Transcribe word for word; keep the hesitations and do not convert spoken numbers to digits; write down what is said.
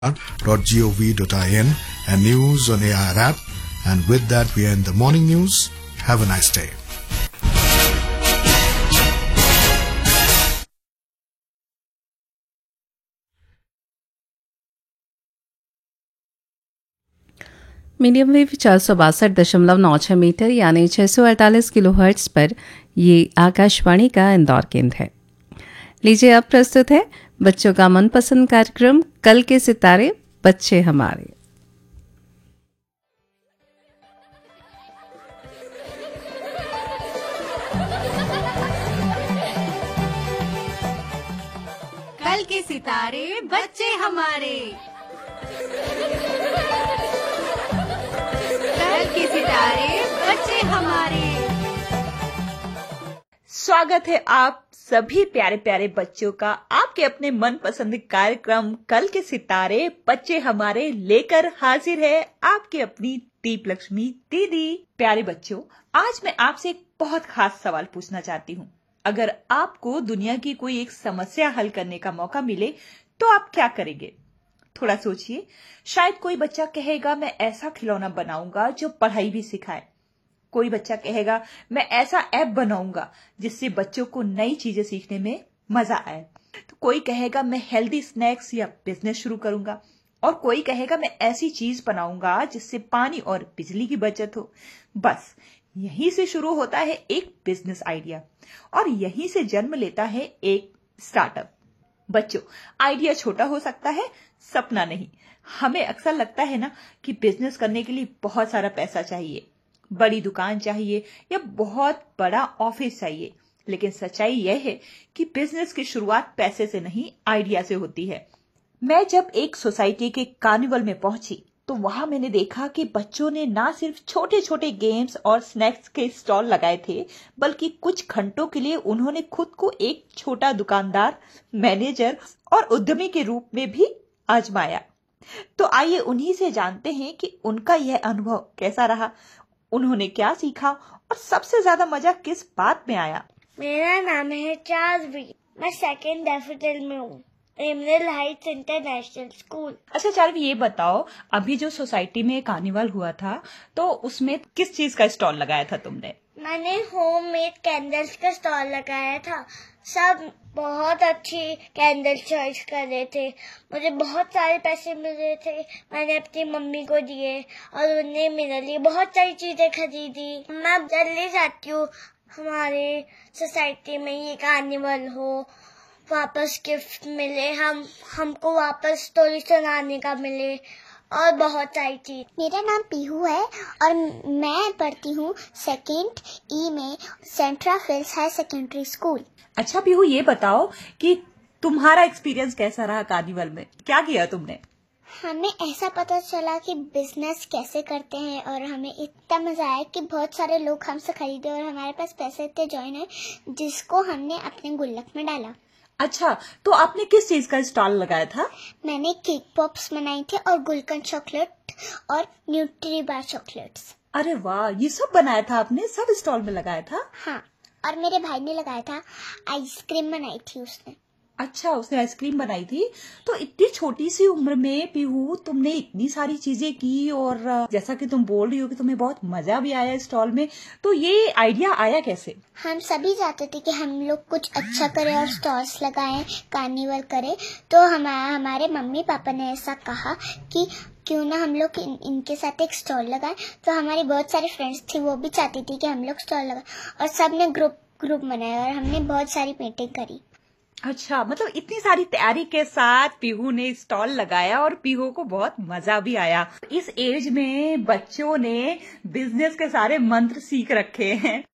dot gov dot in and news on A I R app. And with that, we end the morning news. Have a nice day. Medium wave चार सौ बासठ दशमलव नौ छह metre यानी छः सौ अड़तालीस किलो हर्ट्ज पर ये आकाशवाणी का इंदौर केंद्र है। लीजिए अब प्रस्तुत है बच्चों का मनपसंद कार्यक्रम कल के सितारे बच्चे हमारे। कल के सितारे बच्चे हमारे, कल के सितारे बच्चे हमारे। स्वागत है आप सभी प्यारे प्यारे बच्चों का आपके अपने मनपसंद कार्यक्रम कल के सितारे बच्चे हमारे लेकर हाजिर है आपकी अपनी दीप लक्ष्मी दीदी। प्यारे बच्चों, आज मैं आपसे एक बहुत खास सवाल पूछना चाहती हूँ। अगर आपको दुनिया की कोई एक समस्या हल करने का मौका मिले तो आप क्या करेंगे? थोड़ा सोचिए। शायद कोई बच्चा कहेगा मैं ऐसा खिलौना बनाऊंगा जो पढ़ाई भी सिखाए। कोई बच्चा कहेगा मैं ऐसा ऐप बनाऊंगा जिससे बच्चों को नई चीजें सीखने में मजा आए। तो कोई कहेगा मैं हेल्दी स्नैक्स या बिजनेस शुरू करूंगा, और कोई कहेगा मैं ऐसी चीज बनाऊंगा जिससे पानी और बिजली की बचत हो। बस यहीं से शुरू होता है एक बिजनेस आइडिया और यहीं से जन्म लेता है एक स्टार्टअप। बच्चों, आइडिया छोटा हो सकता है, सपना नहीं। हमें अक्सर लगता है ना कि बिजनेस करने के लिए बहुत सारा पैसा चाहिए, बड़ी दुकान चाहिए या बहुत बड़ा ऑफिस चाहिए। लेकिन सच्चाई यह है कि बिजनेस की शुरुआत पैसे से नहीं, आइडिया से होती है। मैं जब एक सोसाइटी के कार्निवल में पहुंची तो वहां मैंने देखा कि बच्चों ने ना सिर्फ छोटे छोटे गेम्स और स्नैक्स के स्टॉल लगाए थे, बल्कि कुछ घंटों के लिए उन्होंने खुद को एक छोटा दुकानदार, मैनेजर और उद्यमी के रूप में भी आजमाया। तो आइए उन्हीं से जानते हैं कि उनका यह अनुभव कैसा रहा, उन्होंने क्या सीखा और सबसे ज्यादा मजा किस बात में आया। मेरा नाम है चार्वी, मैं सेकेंड डैफोडिल में हूँ, एमरल्ड हाइट्स इंटरनेशनल स्कूल। अच्छा चार्वी, ये बताओ अभी जो सोसाइटी में कार्निवल हुआ था तो उसमें किस चीज का स्टॉल लगाया था तुमने? मैंने होममेड कैंडल्स का स्टॉल लगाया था। सब बहुत अच्छी कैंडल चॉइस कर रहे थे। मुझे बहुत सारे पैसे मिल रहे थे, मैंने अपनी मम्मी को दिए और उन्हें मेरे लिए बहुत सारी चीजें खरीदी। मैं जल्दी चाहती हूँ हमारे सोसाइटी में ये कार्निवल हो, वापस गिफ्ट मिले, हम हमको वापस स्टोरी सुनाने का मिले और बहुत सारी चीज। मेरा नाम पीहू है और मैं पढ़ती हूँ सेकेंड ई में सेंट्रा फिल्स हाई सेकेंडरी स्कूल। अच्छा पीहू, ये बताओ कि तुम्हारा एक्सपीरियंस कैसा रहा कार्निवल में, क्या किया तुमने? हमें ऐसा पता चला कि बिजनेस कैसे करते हैं और हमें इतना मजा आया कि बहुत सारे लोग हमसे खरीदे और हमारे पास पैसे इतने जॉइन है जिसको हमने अपने गुल्लक में डाला। अच्छा, तो आपने किस चीज का स्टॉल लगाया था? मैंने केक पॉप्स बनाई थे और गुलकंद चॉकलेट और न्यूट्री बार चॉकलेट्स। अरे वाह, ये सब बनाया था आपने, सब स्टॉल में लगाया था? हाँ, और मेरे भाई ने लगाया था, आइसक्रीम बनाई थी उसने। अच्छा, उसने आइसक्रीम बनाई थी। तो इतनी छोटी सी उम्र में पीहू तुमने इतनी सारी चीजें की और जैसा कि तुम बोल रही हो कि तुम्हें बहुत मजा भी आया स्टॉल में, तो ये आइडिया आया कैसे? हम सभी चाहते थे कि हम लोग कुछ अच्छा करें और स्टॉल्स लगाएं, कार्निवल करें। तो हमारे हमारे मम्मी पापा ने ऐसा कहा कि क्यों ना हम लोग इन, इनके साथ एक स्टॉल लगाएं। तो हमारी बहुत सारी फ्रेंड्स थी, वो भी चाहती थी कि हम लोग स्टॉल लगाएं और सबने ग्रुप ग्रुप बनाया और हमने बहुत सारी पेंटिंग करी। अच्छा, मतलब इतनी सारी तैयारी के साथ पीहू ने स्टॉल लगाया और पीहू को बहुत मजा भी आया। इस एज में बच्चों ने बिजनेस के सारे मंत्र सीख रखे हैं।